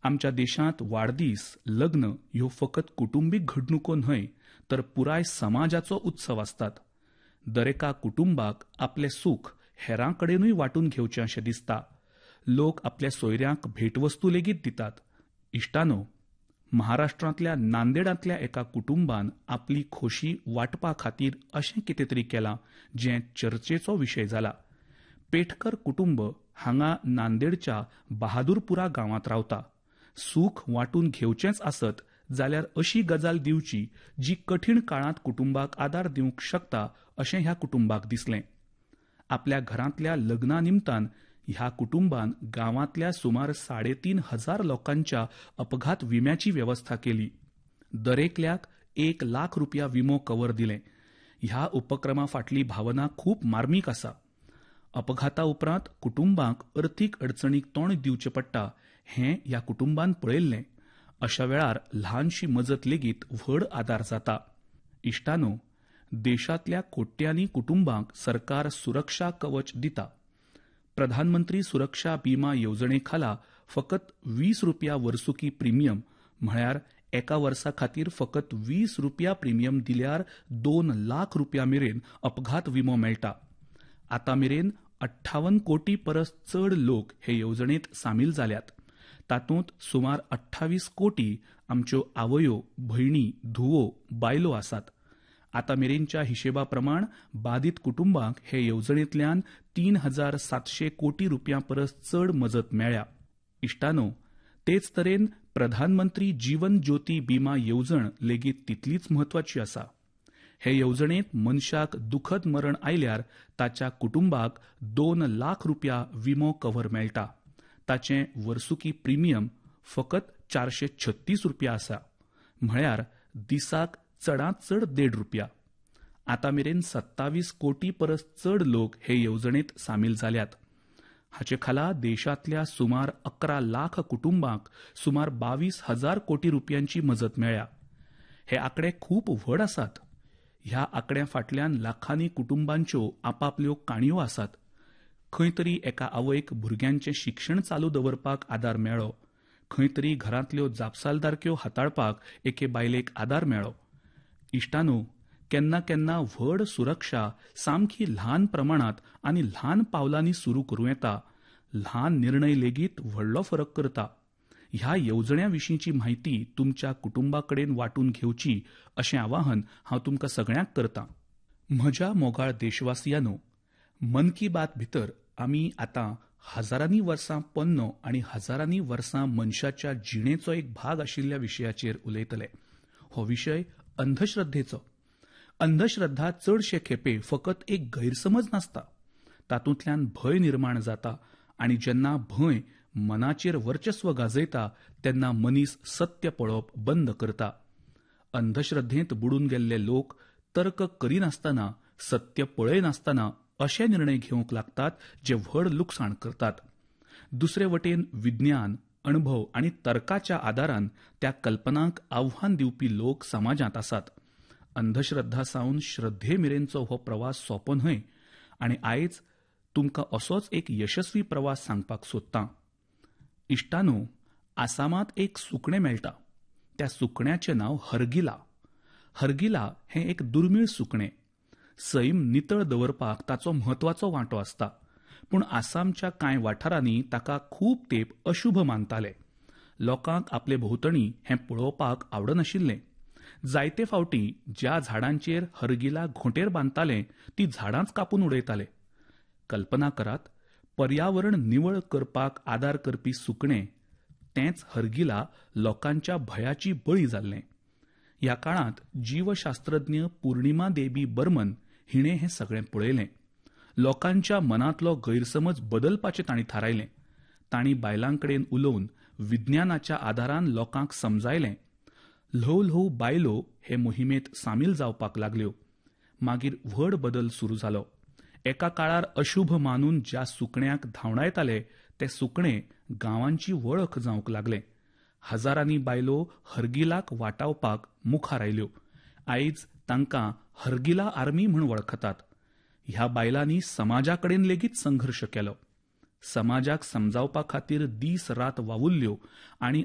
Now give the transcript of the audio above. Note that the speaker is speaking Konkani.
आमच्या देशांत वाडदीस लग्न ह्यो फकत कुटुंबीक घडणुको न्हय तर पुराय समाजाचो उत्सव आसतात. दरेका कुटुंबाक आपले सूख हेरां कडेनूय वांटून घेवचें अशें दिसता. लोक आपल्या सोयऱ्यांक भेटवस्तू लेगीत दितात. इश्टानो, महाराष्ट्रांतल्या नांदेडांतल्या एका कुटुंबान आपली खोशी वांटपा खातीर अशें कितें तरी केलां जें चर्चेचो विशय जाला. पेठकर कुटुंब हांगा नांदेडच्या बहादूरपुरा गांवांत रावता. सूख वांटून घेवचेंच आसत जाल्यार अशी गजाल दिवची जी कठीण काळांत कुटुंबाक आदार दिवंक शकता अशें ह्या कुटुंबाक दिसलें. आपल्या घरांतल्या लग्ना निमतान ह्या कुटुंबान गांवांतल्या सुमार 3,500 लोकांच्या अपघात विम्याची वेवस्था केली. दरेकल्याक ₹1,00,000 विमो कवर दिलें. ह्या उपक्रमा फाटली भावना खूब मार्मीक आसा. अपघाता उपरांत कुटुंबाक अर्थीक अडचणीक तोंड दिवचें पडटा हें ह्या कुटुंबान पळयल्लें. अशा वेळार ल्हानशी मजत लेगीत व्हड आदार जाता. इश्टानो, देशांतल्या कोट्यांनी कुटुंबांक सरकार सुरक्षा कवच दिता. प्रधानमंत्री सुरक्षा बिमा येवजणे खाला फकत ₹20 वर्सुकी प्रिमियम म्हळ्यार एका वर्सा खातीर फकत ₹20 प्रिमियम दिल्यार ₹2,00,000 मेरेन अपघात विमो मेळटा. आतां मेरेन 58 कोटी परस चड लोक हे येवजणेंत सामील जाल्यात. तातूंत सुमार 28 कोटी आमच्यो आवयो, भयणी, धुवो, बायलो आसात. आतां मेरेनच्या हिशेबा प्रमाण बाधित कुटुंबांक हे येवजणेंतल्यान ₹3,700 कोटी परस चड मजत मेळ्ळ्या. इश्टानो, तेच तरेन प्रधानमंत्री जीवन ज्योती बिमा येवजण लेगीत तितलीच म्हत्वाची आसा. हे येवजणेंत मनशाक दुखद मरण आयल्यार ताच्या कुटुंबाक ₹2,00,000 विमो कव्हर मेळटा. ताचें वर्सुकी प्रिमियम फकत ₹436 आसा, म्हळ्यार दिसाक चडांत चड ₹1.5. आतां मेरेन 27 कोटी परस चड लोक हे येवजणेंत सामील जाल्यात. हाचे खाला देशांतल्या सुमार 11 लाख कुटुंबांक सुमार 22,000 कोटी रुपयांची मजत मेळ्ळ्या. हे आंकडे खूब व्हड आसात. ह्या आंकड्या फाटल्यान लाखांनी कुटुंबांच्यो आपापल्यो काणयो आसात. खंय तरी एका आवयक भुरग्यांचें शिक्षण चालू दवरपाक आदार मेळ्ळो. खंय तरी घरांतल्यो जापसालदारक्यो हाताळपाक एके बायलेक आदार मेळ्ळो. इश्टानो, केन्ना केन्ना व्हड सुरक्षा सामकी ल्हान प्रमाणांत आनी ल्हान पावलांनी सुरू करूं येता. ल्हान निर्णय लेगीत व्हडलो फरक करता. ह्या येवजण्या विशींची म्हायती तुमच्या कुटुंबा कडेन वांटून घेवची अशें आवाहन हांव तुमकां सगळ्यांक करतां. म्हज्या मोगाळ देशवासियांनो, मन की बात भितर आमी आतां हजारांनी वर्सां पोन्नो आनी हजारांनी वर्सां मनशाच्या जिणेचो एक भाग आशिल्ल्या विशयाचेर उलयतले. हो विशय अंधश्रद्धेचो. अंधश्रद्धा चडशे खेपे फकत एक गैरसमज नासता. तातूंतल्यान भंय निर्माण जाता आनी जेन्ना भंय मनाचेर वर्चस्व गाजयता तेन्ना मनीस सत्य पळोवप बंद करता. अंधश्रद्धेंत बुडून गेल्ले लोक तर्क करिनासतना, सत्य पळयनासतना अशे निर्णय घेवंक लागतात जे व्हड लुकसाण करतात. दुसरे वटेन विज्ञान, अणभव आनी तर्काच्या आदारान त्या कल्पनांक आव्हान दिवपी लोक समाजांत आसात. अंधश्रद्धा सावन श्रद्धे मेरेनचो हो प्रवास सोंपो न्हय आनी आयज तुमकां असोच एक यशस्वी प्रवास सांगपाक सोदतां. इश्टानो, आसामांत एक सुकणें मेळटा. त्या सुकण्याचें नांव हरगिला. हरगिला हें एक दुर्मीळ सुकणें. सैम नितळ दवरपाक ताचो म्हत्वाचो वांटो आसता. पूण आसामच्या कांय वाठारांनी ताका खूब तेंप अशुभ मानताले. लोकांक आपले भोंवतणी हें पळोवपाक आवडनाशिल्लें. जायते फावटी ज्या झाडांचेर हरगिला घोंटेर बांदताले ती झाडांच कापून उडयताले. कल्पना करात, पर्यावरण निवळ करपाक आदार करपी सुकणें, तेंच हरगिला लोकांच्या भयाची बळी जाल्लें. ह्या काळांत जीवशास्त्रज्ञ पूर्णिमा देबी बर्मन हिणें हें सगळें पळयलें. लोकांच्या मनांतलो गैरसमज बदलपाचें तांणी थारायलें. तांणी बायलांकडेन उलोवन विज्ञानाच्या आदारान लोकांक समजायलें. ल्हव ल्हव बायलो हे मोहिमेंत सामील जावपाक लागल्यो. मागीर व्हड बदल सुरू जालो. एका काळार अशुभ मानून ज्या सुकण्याक धांवडायताले ते सुकणें गांवांची वळख जावंक लागलें. हजारांनी बायलो हरगिलाक वाटावपाक मुखार आयल्यो. आयज तांकां हरगिला आर्मी म्हूण वळखतात. ह्या बायलांनी समाजाकडेन लेगीत संघर्श केलो. समाजाक समजावपा खातीर दीस रात वावुरल्यो आनी